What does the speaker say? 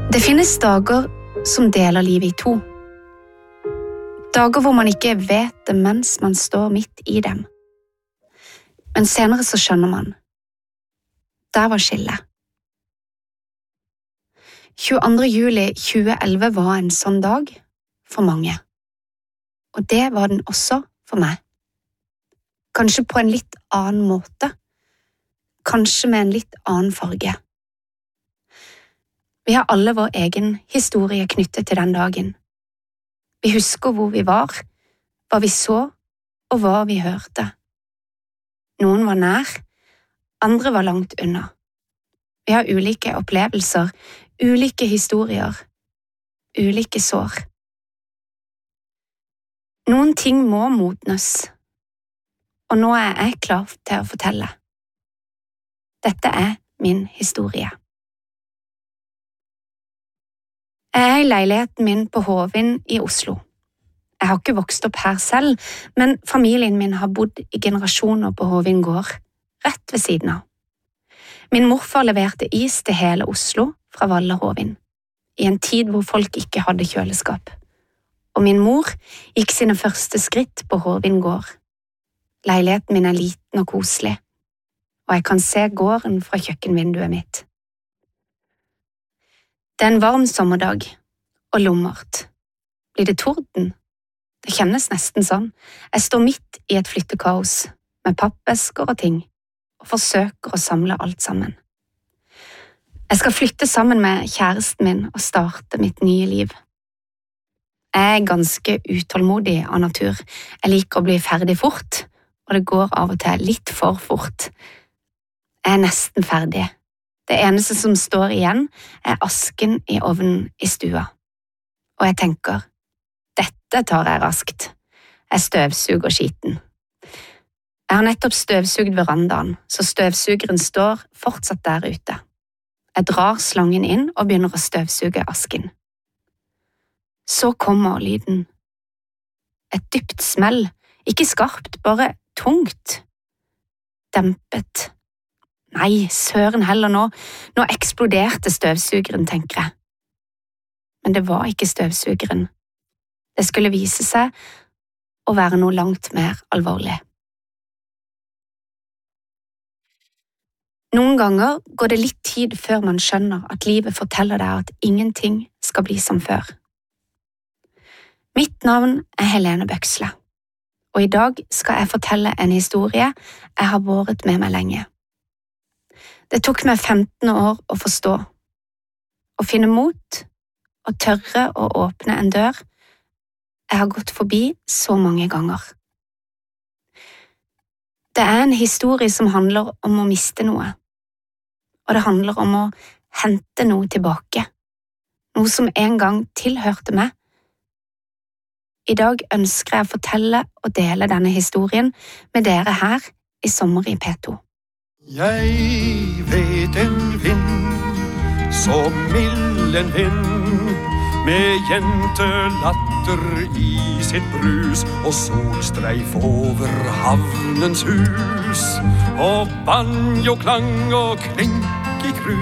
Det finnes dager som deler livet i to. Dager hvor man ikke vet det mens man står midt i dem. Men senere så skjønner man. Der var skillet. 22. juli 2011 var en sånn dag for mange. Og det var den også for meg. Kanskje på en litt annen måte. Kanskje med en litt annen farge. Vi har alle vår egen historie knyttet til den dagen. Vi husker hvor vi var, hva vi så og hva vi hørte. Noen var nær, andre var langt unna. Vi har ulike opplevelser, ulike historier, ulike sår. Noen ting må modnes, og nå er jeg klar til å fortelle. Dette er min historie. Jeg er i leiligheten min på Hovin i Oslo. Jeg har ikke vokst opp her selv, men familien min har bodd i generasjoner på Hovin gård, rett ved siden av. Min morfar leverte is til hele Oslo fra Valle Hovin, i en tid hvor folk ikke hadde kjøleskap. Og min mor gikk sine første skritt på Hovin gård. Leiligheten min er liten og koselig, og jeg kan se gården fra kjøkkenvinduet mitt. Det er en varm sommerdag, og lummert. Blir det torden? Det kjennes nesten sånn. Jeg står midt i et flyttekaos, med pappesker og ting, og forsøker å samle alt sammen. Jeg skal flytte sammen med kjæresten min og starte mitt nye liv. Jeg er ganske utålmodig av natur. Jeg liker å bli ferdig fort, og det går av og til litt for fort. Jeg er nesten ferdig. Det eneste som står igjen er asken i ovnen i stua. Og jeg tenker, dette tar jeg raskt. Jeg støvsuger skiten. Jeg har nettopp støvsugd verandaen, så støvsugeren står fortsatt der ute. Jeg drar slangen inn og begynner å støvsuge asken. Så kommer lyden. Et dypt smell, ikke skarpt, bare tungt. Dempet. Nei, søren heller nå eksploderte støvsugeren, tenker jeg. Men det var ikke støvsugeren. Det skulle vise seg å være noe langt mer alvorlig. Noen ganger går det litt tid før man skjønner at livet forteller deg at ingenting skal bli som før. Mitt navn er Helene Bøksle, og i dag skal jeg fortelle en historie jeg har båret med meg lenge. Det tok meg 15 år å forstå, å finne mot og tørre å åpne en dør jeg har gått forbi så mange ganger. Det er en historie som handler om å miste noe, og det handler om å hente noe tilbake, noe som en gang tilhørte meg. I dag ønsker jeg å fortelle og dele denne historien med dere her i Sommer i P2. Jeg vet en vind, så mild en vind, med jentelatter i sitt brus, og solstreif over havnens hus, og banjoklang og klink